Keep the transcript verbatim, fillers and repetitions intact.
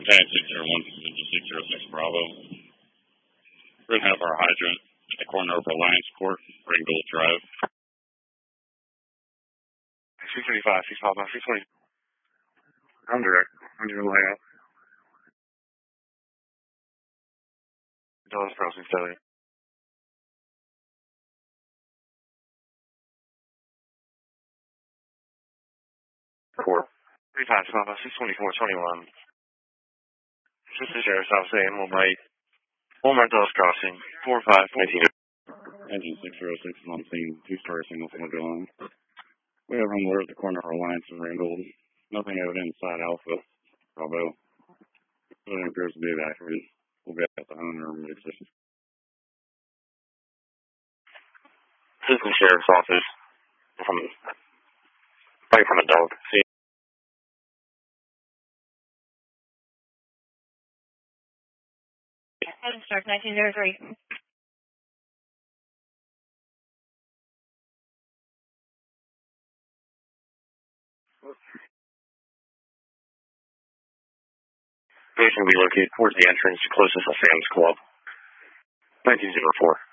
Pad six zero one six zero six Bravo. We're going to have our hydrant at the corner of Alliance Court, Ringgold Drive. six thirty-five, six five nine, six twenty. I'm direct. I'm your layout. Dallas Crossing seven. Four. Three five, six five, six twenty four twenty one. This is Sheriff's Office A M Walmart. Walmart Dallas Crossing. Four five nineteen. Engine six zero six is on scene. Two-star single single gun. We have runway at the corner of Alliance and Ringgold. Nothing evident inside Alpha. Bravo. It appears to be evacuated. We'll be at the owner of the station. Assistant Sheriff's Office. From, right from a dog. See? Heaven Start nineteen oh three. Station will be located towards the entrance closest to Sam's Club. nineteen oh four.